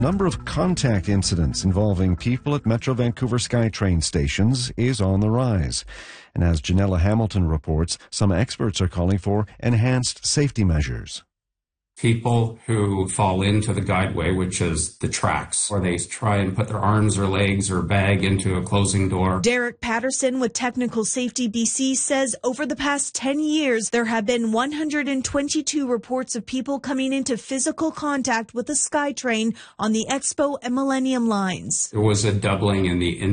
Number of contact incidents involving people at Metro Vancouver SkyTrain stations is on the rise. And as Janella Hamilton reports, some experts are calling for enhanced safety measures. People who fall into the guideway, which is the tracks, or they try and put their arms or legs or bag into a closing door. Derek Patterson with Technical Safety BC says over the past 10 years, there have been 122 reports of people coming into physical contact with the SkyTrain on the Expo and Millennium lines. There was a doubling in the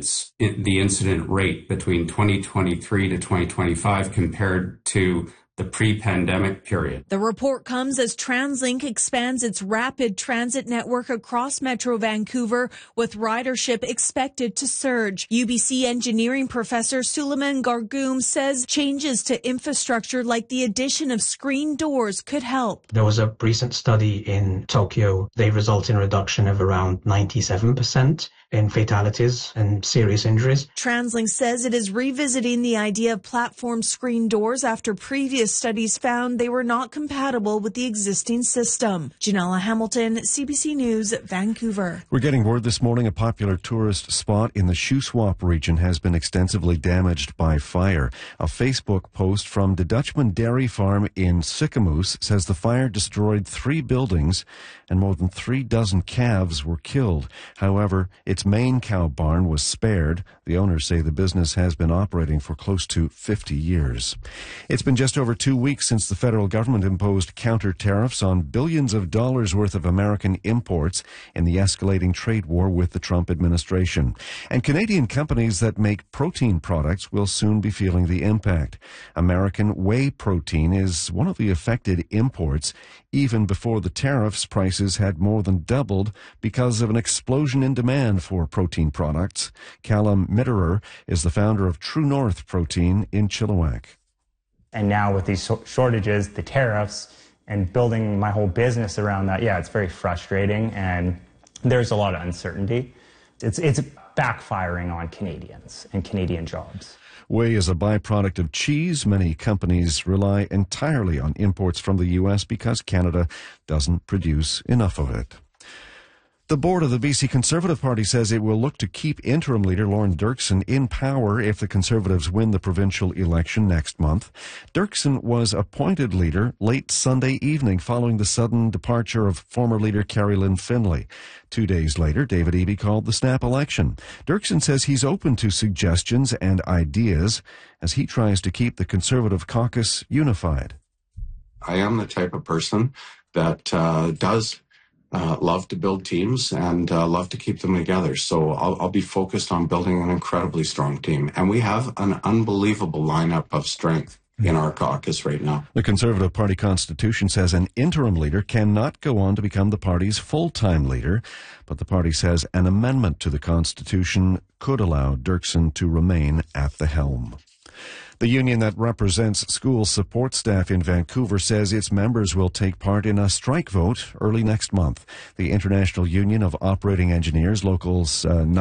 incident rate between 2023 to 2025 compared to the pre-pandemic period. The report comes as TransLink expands its rapid transit network across Metro Vancouver, with ridership expected to surge. UBC engineering professor Suleiman Gargoum says changes to infrastructure like the addition of screen doors could help. There was a recent study in Tokyo. They result in a reduction of around 97% in fatalities and serious injuries. TransLink says it is revisiting the idea of platform screen doors after previous studies found they were not compatible with the existing system. Janella Hamilton, CBC News, Vancouver. We're getting word this morning a popular tourist spot in the Shuswap region has been extensively damaged by fire. A Facebook post from the Dutchman Dairy Farm in Sicamous says the fire destroyed 3 buildings and more than 36 calves were killed. However, its main cow barn was spared. The owners say the business has been operating for close to 50 years. It's been just over 2 weeks since the federal government imposed counter tariffs on billions of dollars worth of American imports in the escalating trade war with the Trump administration. And Canadian companies that make protein products will soon be feeling the impact. American whey protein is one of the affected imports. Even before the tariffs, prices had more than doubled because of an explosion in demand for protein products. Callum Mitterer is the founder of True North Protein in Chilliwack. And now with these shortages, the tariffs, and building my whole business around that, it's very frustrating, and there's a lot of uncertainty. It's backfiring on Canadians and Canadian jobs. Whey is a byproduct of cheese. Many companies rely entirely on imports from the U.S. because Canada doesn't produce enough of it. The board of the BC Conservative Party says it will look to keep interim leader Lorne Dirksen in power if the Conservatives win the provincial election next month. Dirksen was appointed leader late Sunday evening following the sudden departure of former leader Carrie Lynn Finlay. 2 days later, David Eby called the snap election. Dirksen says he's open to suggestions and ideas as he tries to keep the Conservative caucus unified. I am the type of person that does love to build teams and love to keep them together. So I'll be focused on building an incredibly strong team. And we have an unbelievable lineup of strength in our caucus right now. The Conservative Party constitution says an interim leader cannot go on to become the party's full-time leader, but the party says an amendment to the constitution could allow Dirksen to remain at the helm. The union that represents school support staff in Vancouver says its members will take part in a strike vote early next month. The International Union of Operating Engineers, Locals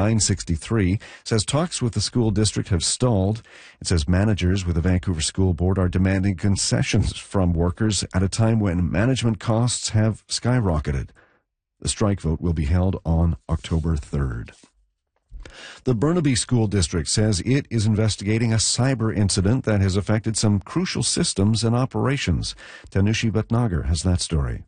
963, says talks with the school district have stalled. It says managers with the Vancouver School Board are demanding concessions from workers at a time when management costs have skyrocketed. The strike vote will be held on October 3rd. The Burnaby School District says it is investigating a cyber incident that has affected some crucial systems and operations. Tanushi Bhatnagar has that story.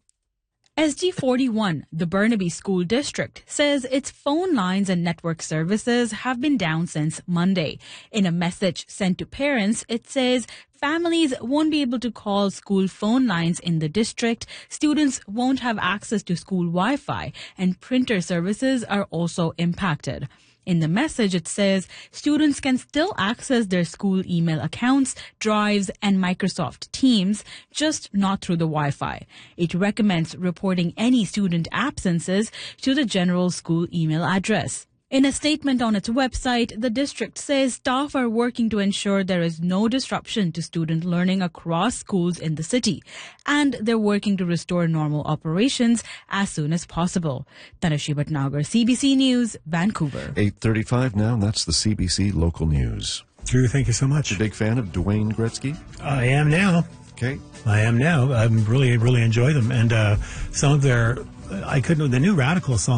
SD41, the Burnaby School District, says its phone lines and network services have been down since Monday. In a message sent to parents, it says families won't be able to call school phone lines in the district, students won't have access to school Wi-Fi, and printer services are also impacted. In the message, it says students can still access their school email accounts, drives, and Microsoft Teams, just not through the Wi-Fi. It recommends reporting any student absences to the general school email address. In a statement on its website, the district says staff are working to ensure there is no disruption to student learning across schools in the city, and they're working to restore normal operations as soon as possible. Tanushi Bhatnagar, CBC News, Vancouver. 8:35 now, and that's the CBC Local News. Drew, thank you so much. You a big fan of Dwayne Gretzky? I am now. Okay. I am now. I really enjoy them. And some of their I couldn't. The new Radical song